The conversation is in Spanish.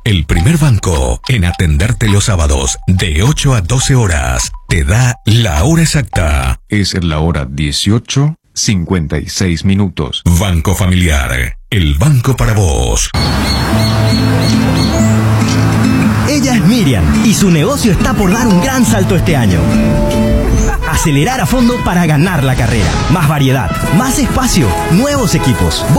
el primer banco en atenderte los sábados de 8 a 12 horas. Te da la hora exacta. Es la hora 18:56. Banco Familiar, el banco para vos. Ella es Miriam y su negocio está por dar un gran salto este año. Acelerar a fondo para ganar la carrera. Más variedad, más espacio, nuevos equipos.